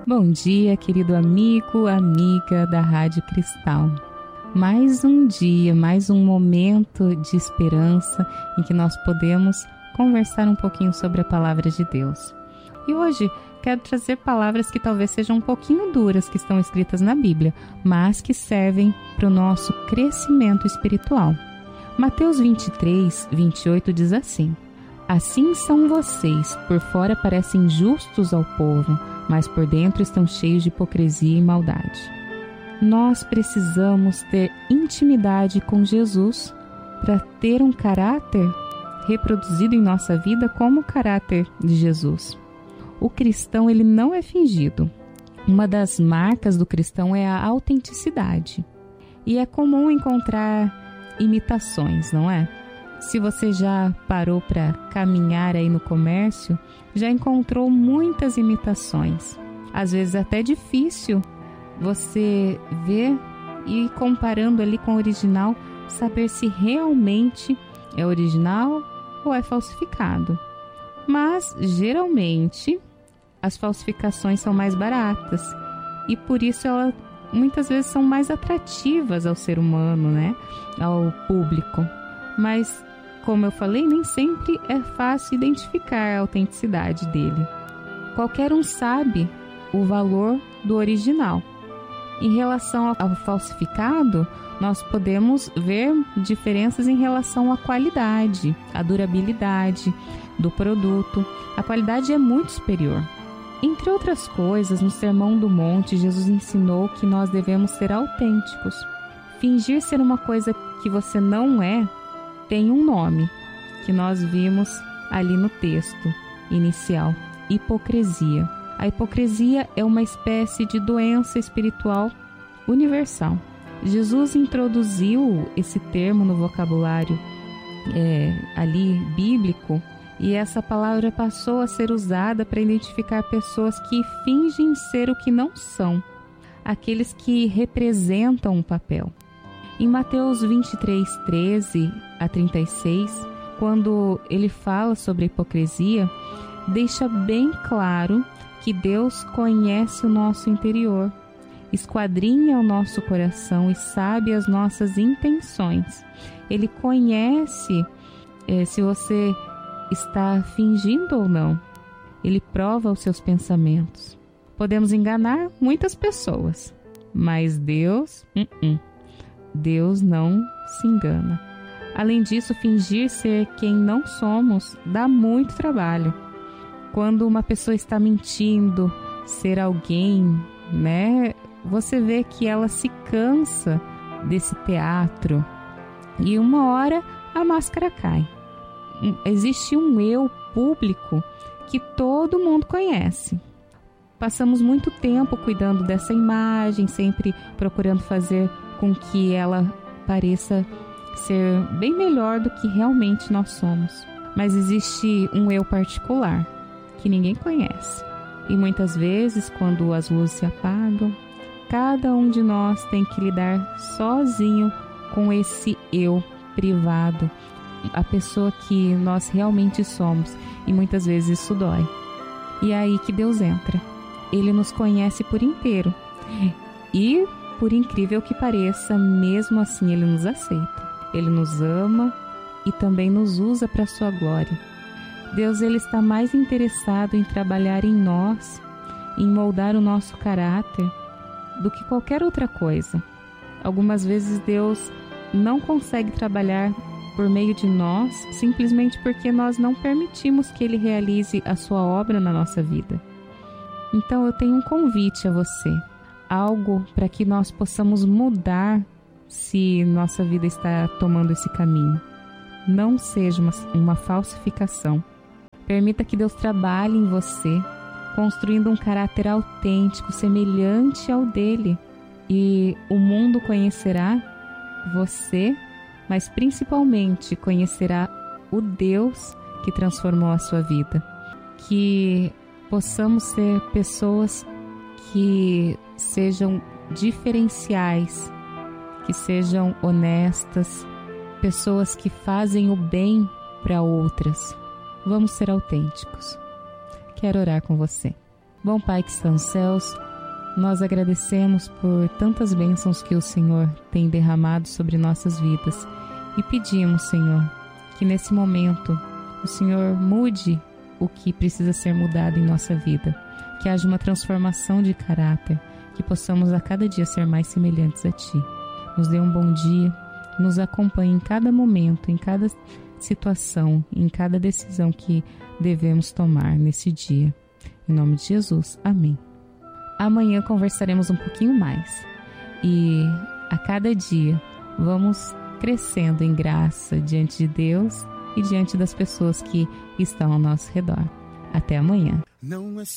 Bom dia, querido amigo, amiga da Rádio Cristal. Mais um dia, mais um momento de esperança em que nós podemos conversar um pouquinho sobre a Palavra de Deus. E hoje quero trazer palavras que talvez sejam um pouquinho duras que estão escritas na Bíblia, mas que servem para o nosso crescimento espiritual. Mateus 23, 28 diz assim: Assim são vocês, por fora parecem justos ao povo, mas por dentro estão cheios de hipocrisia e maldade. Nós precisamos ter intimidade com Jesus para ter um caráter reproduzido em nossa vida como o caráter de Jesus. O cristão, ele não é fingido. Uma das marcas do cristão é a autenticidade. E é comum encontrar imitações, não é? Se você já parou para caminhar aí no comércio, já encontrou muitas imitações. Às vezes é até difícil você ver e comparando ali com o original, saber se realmente é original ou é falsificado. Mas, geralmente, as falsificações são mais baratas e por isso elas muitas vezes são mais atrativas ao ser humano, né? Ao público. Mas, como eu falei, nem sempre é fácil identificar a autenticidade dele. Qualquer um sabe o valor do original. Em relação ao falsificado, nós podemos ver diferenças em relação à qualidade, à durabilidade do produto. A qualidade é muito superior. Entre outras coisas, no Sermão do Monte, Jesus ensinou que nós devemos ser autênticos. Fingir ser uma coisa que você não é tem um nome, que nós vimos ali no texto inicial: hipocrisia. A hipocrisia é uma espécie de doença espiritual universal. Jesus introduziu esse termo no vocabulário ali bíblico, e essa palavra passou a ser usada para identificar pessoas que fingem ser o que não são, aqueles que representam um papel. Em Mateus 23, 13 a 36, quando ele fala sobre a hipocrisia, deixa bem claro que Deus conhece o nosso interior, esquadrinha o nosso coração e sabe as nossas intenções. Ele conhece se você está fingindo ou não. Ele prova os seus pensamentos. Podemos enganar muitas pessoas, mas Deus não se engana. Além disso, fingir ser quem não somos dá muito trabalho. Quando uma pessoa está mentindo ser alguém, né? Você vê que ela se cansa desse teatro e uma hora a máscara cai. Existe um eu público que todo mundo conhece. Passamos muito tempo cuidando dessa imagem, sempre procurando fazer com que ela pareça ser bem melhor do que realmente nós somos. Mas existe um eu particular que ninguém conhece. E muitas vezes, quando as luzes se apagam, cada um de nós tem que lidar sozinho com esse eu privado, a pessoa que nós realmente somos. E muitas vezes isso dói. E é aí que Deus entra. Ele nos conhece por inteiro. E, por incrível que pareça, mesmo assim Ele nos aceita. Ele nos ama e também nos usa para a sua glória. Deus, Ele está mais interessado em trabalhar em nós, em moldar o nosso caráter, do que qualquer outra coisa. Algumas vezes Deus não consegue trabalhar por meio de nós, simplesmente porque nós não permitimos que Ele realize a sua obra na nossa vida. Então eu tenho um convite a você, algo para que nós possamos mudar se nossa vida está tomando esse caminho. Não seja uma falsificação. Permita que Deus trabalhe em você, construindo um caráter autêntico, semelhante ao dele. E o mundo conhecerá você, mas principalmente conhecerá o Deus que transformou a sua vida. Que possamos ser pessoas que sejam diferenciais, que sejam honestas, pessoas que fazem o bem para outras. Vamos ser autênticos. Quero orar com você. Bom Pai que está nos céus, nós agradecemos por tantas bênçãos que o Senhor tem derramado sobre nossas vidas e pedimos, Senhor, que nesse momento o Senhor mude o que precisa ser mudado em nossa vida, que haja uma transformação de caráter, que possamos a cada dia ser mais semelhantes a Ti. Nos dê um bom dia, nos acompanhe em cada momento, em cada situação, em cada decisão que devemos tomar nesse dia. Em nome de Jesus, amém. Amanhã conversaremos um pouquinho mais e a cada dia vamos crescendo em graça diante de Deus e diante das pessoas que estão ao nosso redor. Até amanhã.